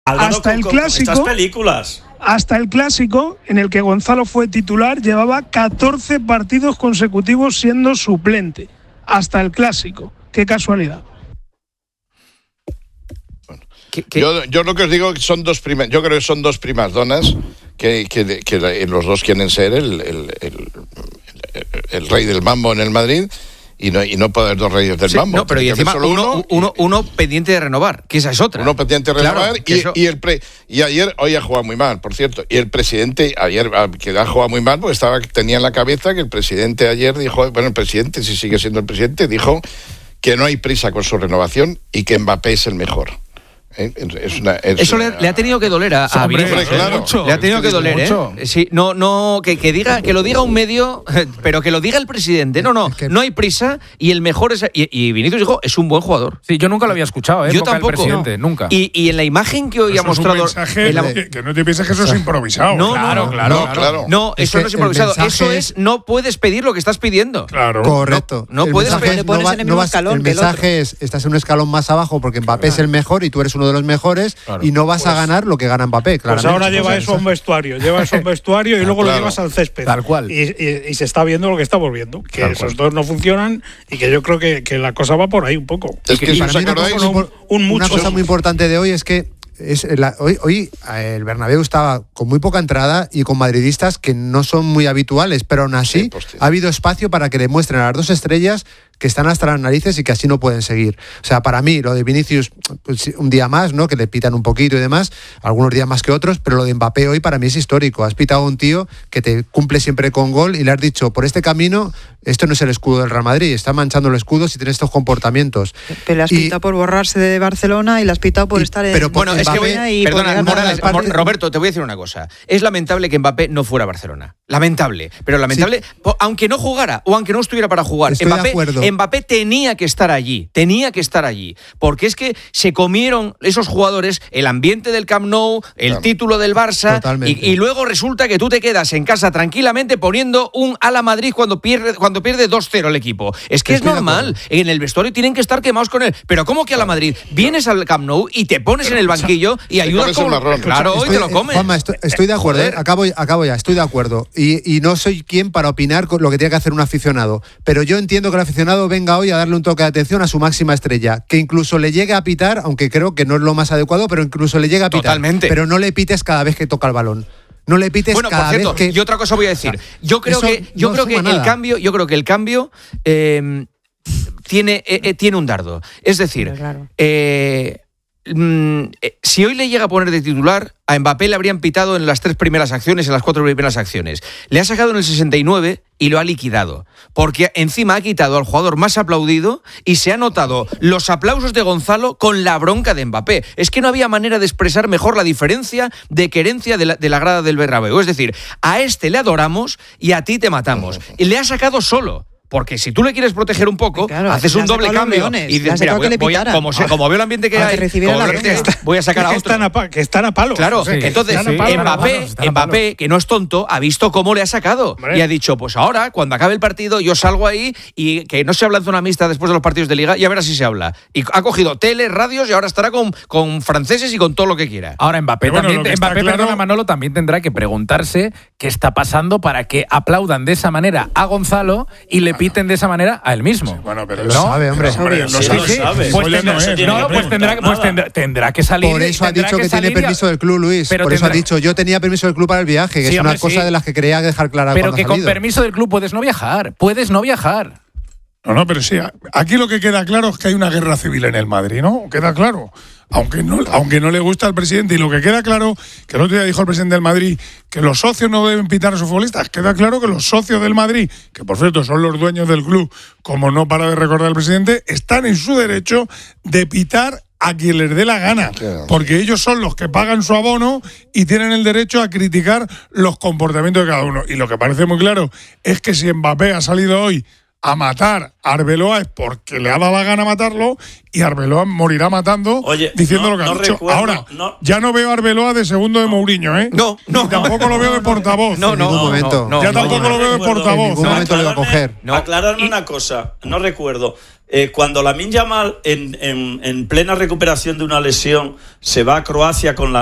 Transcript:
hasta el clásico. Estas películas. Hasta el clásico, en el que Gonzalo fue titular, llevaba 14 partidos consecutivos siendo suplente. Hasta el clásico. Qué casualidad. Yo lo que os digo son yo creo que son dos primas donas que los dos quieren ser el rey del mambo en el Madrid. Y no puede haber dos reyes del mambo. No, pero y encima uno pendiente de renovar, que esa es otra. Uno pendiente de renovar, claro, y ayer, hoy ha jugado muy mal, por cierto. Y el presidente ayer, que ha jugado muy mal, porque tenía en la cabeza que el presidente ayer dijo, bueno, el presidente, si sigue siendo el presidente, dijo que no hay prisa con su renovación y que Mbappé es el mejor. Eso le ha tenido que doler a Vinicius. Claro. Le ha tenido que doler, Sí, que lo diga un medio, pero que lo diga el presidente. No hay prisa y el mejor es. Y Vinicius dijo, es un buen jugador. Sí, yo nunca lo había escuchado, yo tampoco. El presidente, nunca. Y en la imagen que hoy ha mostrado. Que no te pienses que eso es improvisado. Claro. No, eso no es improvisado. Eso es, no puedes pedir lo que estás pidiendo. Claro. Correcto. No puedes pedir. El mensaje es, estás en un escalón más abajo porque Mbappé es el mejor y tú eres uno de los mejores, y no vas a ganar lo que gana Mbappé, claramente. Pues ahora lleva eso a un vestuario, y luego lo llevas al césped. Tal cual. Y se está viendo lo que estamos viendo, que esos dos no funcionan y que yo creo que la cosa va por ahí un poco. Es que para mí una cosa muy importante de hoy es que hoy el Bernabéu estaba con muy poca entrada y con madridistas que no son muy habituales, pero aún así ha habido espacio para que le muestren a las dos estrellas que están hasta las narices y que así no pueden seguir. O sea, para mí, lo de Vinicius, pues, un día más, ¿no? Que le pitan un poquito y demás, algunos días más que otros, pero lo de Mbappé hoy para mí es histórico. Has pitado a un tío que te cumple siempre con gol y le has dicho, por este camino, esto no es el escudo del Real Madrid, está manchando el escudo si tiene estos comportamientos. Pero le has pitado por borrarse de Barcelona y le has pitado por estar en... Bueno, es que perdona, Morales, Roberto, te voy a decir una cosa. Es lamentable que Mbappé no fuera a Barcelona. Lamentable. Pero lamentable, aunque no jugara o aunque no estuviera para jugar, Mbappé tenía que estar allí, porque es que se comieron esos jugadores el ambiente del Camp Nou, el título del Barça, y luego resulta que tú te quedas en casa tranquilamente poniendo un ala Madrid cuando pierde 2-0 el equipo. Es que es normal, en el vestuario tienen que estar quemados con él, pero ¿cómo que a la Madrid? Vienes al Camp Nou y te pones en el banquillo y ayudas como... Claro, hoy te lo comes. Juanma, estoy de acuerdo, acabo ya, estoy de acuerdo, y no soy quien para opinar con lo que tiene que hacer un aficionado, pero yo entiendo que el aficionado venga hoy a darle un toque de atención a su máxima estrella, que incluso le llegue a pitar, aunque creo que no es lo más adecuado, pero incluso le llega a pitar. Totalmente. Pero no le pites cada vez que toca el balón. No le pites cada vez que... Y otra cosa voy a decir. Yo creo que el cambio tiene un dardo. Es decir, si hoy le llega a poner de titular, a Mbappé le habrían pitado en las 4 primeras acciones. Le ha sacado en el 69 y lo ha liquidado, porque encima ha quitado al jugador más aplaudido y se ha notado los aplausos de Gonzalo con la bronca de Mbappé. Es que no había manera de expresar mejor la diferencia de querencia de la grada del Bernabéu. Es decir, a este le adoramos y a ti te matamos. Y le ha sacado solo. Porque si tú le quieres proteger un poco, haces un doble cambio y dices, mira, como veo el ambiente que hay, voy a sacar a otro. Que están a palo. Claro, entonces Mbappé, que no es tonto, ha visto cómo le ha sacado. Y ha dicho, pues ahora, cuando acabe el partido, yo salgo ahí y que no se habla en zona mixta después de los partidos de Liga, y a ver si se habla. Y ha cogido tele, radios y ahora estará con franceses y con todo lo que quiera. Ahora Mbappé perdona, Manolo, también tendrá que preguntarse qué está pasando para que aplaudan de esa manera a Gonzalo y le piten de esa manera a él mismo. Bueno, pero lo sabe, hombre. Tendrá que salir. Por eso ha dicho que tiene permiso del club, Luis. Por eso ha dicho, yo tenía permiso del club para el viaje, que es una cosa de las que quería dejar clara. Pero que con permiso del club puedes no viajar. No, pero sí, aquí lo que queda claro es que hay una guerra civil en el Madrid, ¿no? Queda claro. Aunque no le gusta al presidente, y lo que queda claro, que el otro día dijo el presidente del Madrid, que los socios no deben pitar a sus futbolistas, queda claro que los socios del Madrid, que por cierto son los dueños del club, como no para de recordar el presidente, están en su derecho de pitar a quien les dé la gana, porque ellos son los que pagan su abono y tienen el derecho a criticar los comportamientos de cada uno. Y lo que parece muy claro es que si Mbappé ha salido hoy a matar a Arbeloa es porque le ha dado la gana matarlo, y Arbeloa morirá matando diciendo lo que ha dicho. Ahora, ya no veo a Arbeloa de segundo de Mourinho, ¿eh? No. Tampoco lo veo de portavoz. No. Ya tampoco lo veo de portavoz. En ningún momento le va a coger. Aclararme una cosa, no recuerdo. Cuando Lamine Yamal, en plena recuperación de una lesión, se va a Croacia con la